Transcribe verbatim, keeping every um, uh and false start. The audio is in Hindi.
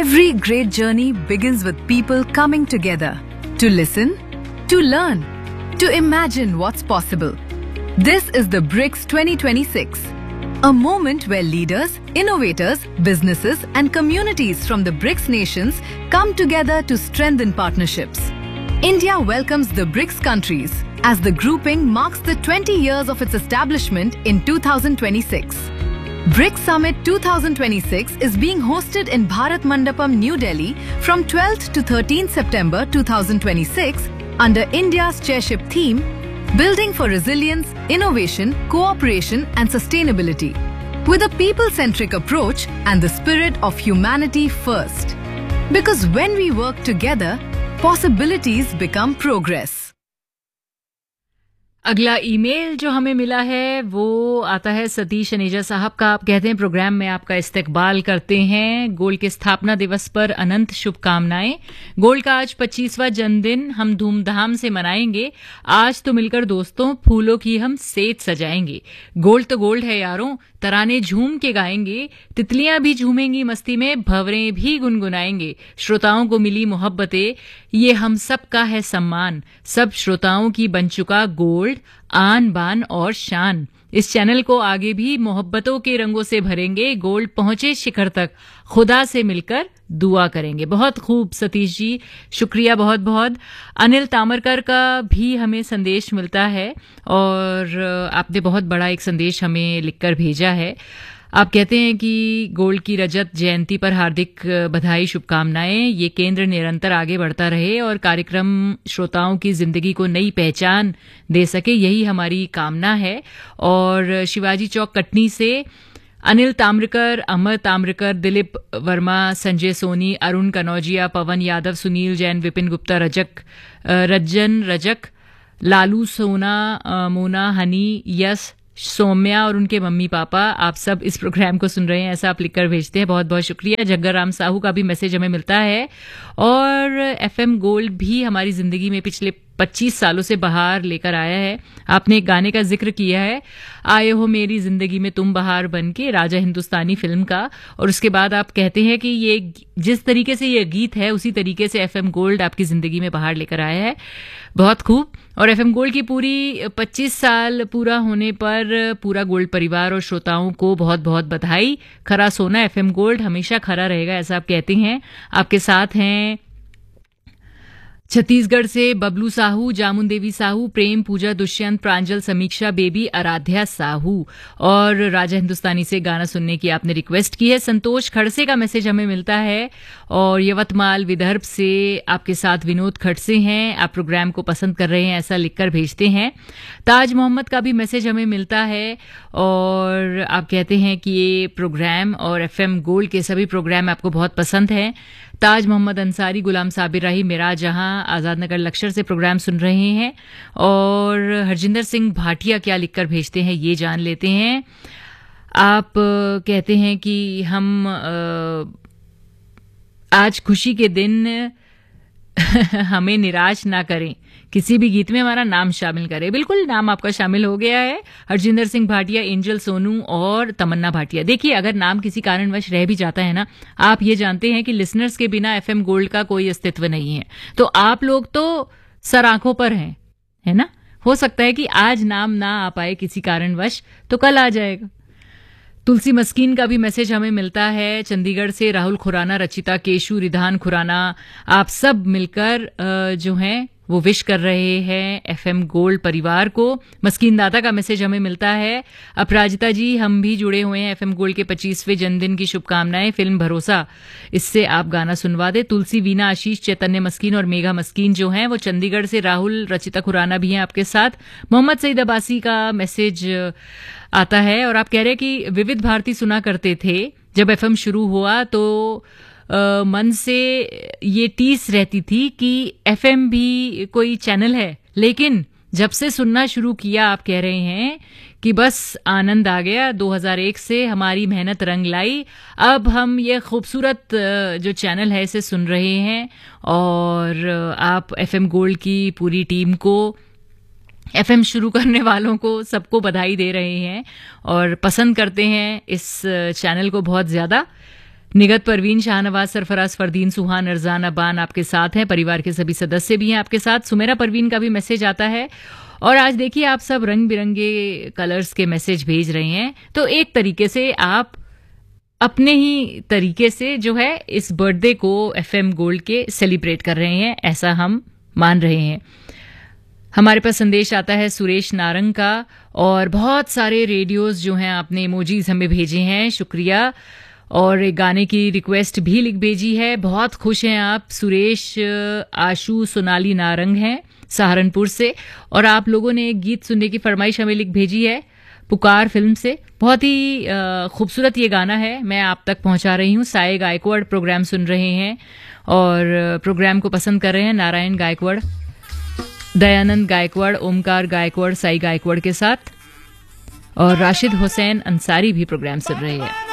Every great journey begins with people coming together to listen, to learn, to imagine what's possible. This is the BRICS twenty twenty-six, a moment where leaders, innovators, businesses and communities from the BRICS nations come together to strengthen partnerships. India welcomes the BRICS countries as the grouping marks the twenty years of its establishment in two thousand twenty-six. BRICS Summit twenty twenty-six is being hosted in Bharat Mandapam, New Delhi from twelfth to thirteenth September two thousand twenty-six under India's chairship theme, Building for Resilience, Innovation, Cooperation and Sustainability, with a people-centric approach and the spirit of humanity first. Because when we work together, possibilities become progress. अगला ईमेल जो हमें मिला है वो आता है सतीश अनेजा साहब का। आप कहते हैं प्रोग्राम में आपका इस्तकबाल करते हैं। गोल्ड के स्थापना दिवस पर अनंत शुभकामनाएं। गोल्ड का आज पच्चीसवां जन्मदिन हम धूमधाम से मनाएंगे। आज तो मिलकर दोस्तों फूलों की हम सेज सजाएंगे। गोल्ड तो गोल्ड है यारों, तराने झूम के गाएंगे। तितलियां भी झूमेंगी मस्ती में, भंवरें भी गुनगुनाएंगे। श्रोताओं को मिली मोहब्बतें, ये हम सब का है सम्मान। सब श्रोताओं की बन चुका गोल्ड, आन बान और शान। इस चैनल को आगे भी मोहब्बतों के रंगों से भरेंगे। गोल्ड पहुंचे शिखर तक, खुदा से मिलकर दुआ करेंगे। बहुत खूब सतीश जी, शुक्रिया बहुत बहुत। अनिल तामरकर का भी हमें संदेश मिलता है और आपने बहुत बड़ा एक संदेश हमें लिखकर भेजा है। आप कहते हैं कि गोल्ड की रजत जयंती पर हार्दिक बधाई, शुभकामनाएं। ये केंद्र निरंतर आगे बढ़ता रहे और कार्यक्रम श्रोताओं की जिंदगी को नई पहचान दे सके, यही हमारी कामना है। और शिवाजी चौक कटनी से अनिल ताम्रकर, अमर ताम्रकर, दिलीप वर्मा, संजय सोनी, अरुण कनौजिया, पवन यादव, सुनील जैन, विपिन गुप्ता, रजक रज्जन रजक, लालू सोना, मोना, हनी, यश, सौम्या और उनके मम्मी पापा, आप सब इस प्रोग्राम को सुन रहे हैं, ऐसा आप लिखकर भेजते हैं। बहुत बहुत शुक्रिया। जग्गर राम साहू का भी मैसेज हमें मिलता है। और एफएम गोल्ड भी हमारी जिंदगी में पिछले पच्चीस सालों से बहार लेकर आया है। आपने एक गाने का जिक्र किया है, आए हो मेरी जिंदगी में तुम बहार बन के, राजा हिंदुस्तानी फिल्म का। और उसके बाद आप कहते हैं कि ये जिस तरीके से ये गीत है उसी तरीके से एफएम गोल्ड आपकी जिंदगी में बहार लेकर आया है। बहुत खूब। और एफएम गोल्ड की पूरी पच्चीस साल पूरा होने पर पूरा गोल्ड परिवार और श्रोताओं को बहुत बहुत बधाई। खरा सोना एफएम गोल्ड हमेशा खरा रहेगा, ऐसा आप कहते हैं। आपके साथ हैं छत्तीसगढ़ से बबलू साहू, जामुन देवी साहू, प्रेम, पूजा, दुष्यंत, प्रांजल, समीक्षा बेबी, आराध्या साहू। और राजा हिंदुस्तानी से गाना सुनने की आपने रिक्वेस्ट की है। संतोष खड़से का मैसेज हमें मिलता है। और यवतमाल विदर्भ से आपके साथ विनोद खड़से हैं, आप प्रोग्राम को पसंद कर रहे हैं, ऐसा लिखकर भेजते हैं। ताज मोहम्मद का भी मैसेज हमें मिलता है और आप कहते हैं कि ये प्रोग्राम और एफएम गोल्ड के सभी प्रोग्राम आपको बहुत पसंद हैं। ताज मोहम्मद अंसारी, गुलाम साबिर राही, मेरा जहां, आजाद नगर लक्ष्य से प्रोग्राम सुन रहे हैं। और हरजिंदर सिंह भाटिया क्या लिखकर भेजते हैं ये जान लेते हैं। आप कहते हैं कि हम आज खुशी के दिन हमें निराश ना करें, किसी भी गीत में हमारा नाम शामिल करें। बिल्कुल, नाम आपका शामिल हो गया है। हरजिंदर सिंह भाटिया, एंजल सोनू और तमन्ना भाटिया। देखिए, अगर नाम किसी कारणवश रह भी जाता है ना, आप ये जानते हैं कि लिसनर्स के बिना एफएम गोल्ड का कोई अस्तित्व नहीं है। तो आप लोग तो सर आंखों पर हैं, है ना। हो सकता है कि आज नाम ना आ पाए किसी कारणवश, तो कल आ जाएगा। तुलसी मस्कीन का भी मैसेज हमें मिलता है चंडीगढ़ से। राहुल खुराना, रचिता केशु, रिधान खुराना, आप सब मिलकर जो हैं वो विश कर रहे हैं एफएम गोल्ड परिवार को। मस्कीन दादा का मैसेज हमें मिलता है। अपराजिता जी, हम भी जुड़े हुए हैं, एफएम गोल्ड के पच्चीसवें जन्मदिन की शुभकामनाएं। फिल्म भरोसा, इससे आप गाना सुनवा दे। तुलसी, वीना, आशीष, चैतन्य मस्कीन और मेघा मस्कीन जो हैं वो चंडीगढ़ से। राहुल, रचिता खुराना भी हैं आपके साथ। मोहम्मद सईद अब्बासी का मैसेज आता है और आप कह रहे हैं कि विविध भारती सुना करते थे, जब एफएम शुरू हुआ तो Uh, मन से ये टीस रहती थी कि एफएम भी कोई चैनल है, लेकिन जब से सुनना शुरू किया आप कह रहे हैं कि बस आनंद आ गया। दो हज़ार एक से हमारी मेहनत रंग लाई, अब हम ये खूबसूरत जो चैनल है इसे सुन रहे हैं। और आप एफएम गोल्ड की पूरी टीम को, एफएम शुरू करने वालों को, सबको बधाई दे रहे हैं और पसंद करते हैं इस चैनल को बहुत ज़्यादा। निगत परवीन, शाहनवाज, सरफराज, फरदीन, सुहान, अरजान, अबान आपके साथ हैं। परिवार के सभी सदस्य भी हैं आपके साथ। सुमेरा परवीन का भी मैसेज आता है। और आज देखिए आप सब रंग बिरंगे कलर्स के मैसेज भेज रहे हैं। तो एक तरीके से आप अपने ही तरीके से जो है इस बर्थडे को एफएम गोल्ड के सेलिब्रेट कर रहे हैं, ऐसा हम मान रहे हैं। हमारे पास संदेश आता है सुरेश नारंग का, और बहुत सारे रेडियोज जो हैं आपने इमोजीज हमें भेजे हैं, शुक्रिया। और एक गाने की रिक्वेस्ट भी लिख भेजी है। बहुत खुश हैं आप। सुरेश आशु सोनाली नारंग हैं सहारनपुर से, और आप लोगों ने एक गीत सुनने की फरमाइश हमें लिख भेजी है पुकार फिल्म से। बहुत ही खूबसूरत ये गाना है, मैं आप तक पहुंचा रही हूँ। साई गायकवाड़ प्रोग्राम सुन रहे हैं और प्रोग्राम को पसंद कर रहे हैं। नारायण गायकवाड़, दयानंद गायकवाड़, ओमकार गायकवाड़, साई गायकवाड़ के साथ, और राशिद हुसैन अंसारी भी प्रोग्राम सुन रहे हैं।